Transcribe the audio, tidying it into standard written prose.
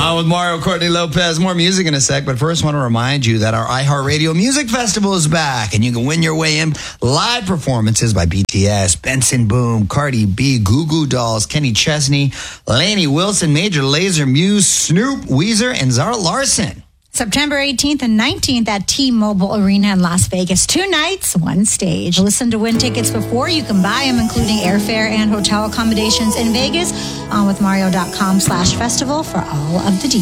On with Mario Courtney Lopez. More music in a sec, but first I want to remind you that our iHeartRadio Music Festival is back, and you can win your way in live performances by BTS, Benson Boone, Cardi B, Goo Goo Dolls, Kenny Chesney, Lainey Wilson, Major Lazer, Muse, Snoop, Weezer, and Zara Larsson. September 18th and 19th at T-Mobile Arena in Las Vegas. 2 nights, 1 stage. Listen to win tickets before you can buy them, including airfare and hotel accommodations in Vegas. OnWithMario.com/festival for all of the details.